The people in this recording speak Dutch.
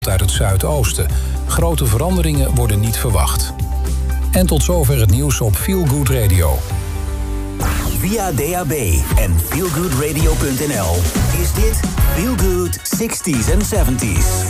uit het zuidoosten. Grote veranderingen worden niet verwacht. En tot zover het nieuws op Feel Good Radio. Via DAB en feelgoodradio.nl is dit Feel Good 60s en 70s.